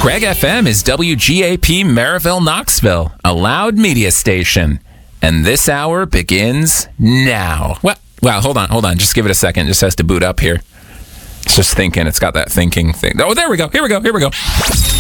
Craig FM is WGAP Maryville, Knoxville, a loud media station. And this hour begins now. Well, hold on. Just give it a second. It just has to boot up here. It's just thinking. It's got that thinking thing. Oh, there we go. Here we go.